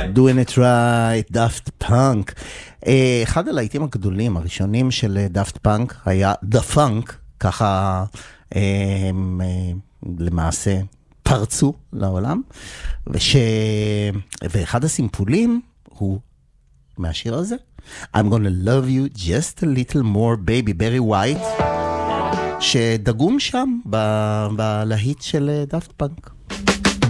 Doing it right, דאפט פאנק. אחד הלהיטים הגדולים, הראשונים של דאפט פאנק, היה The Funk, ככה למעשה פרצו לעולם, ואחד הסימפולים הוא מהשיר הזה, I'm gonna love you just a little more, baby, Barry White, שדגום שם בלהיט של דאפט פאנק.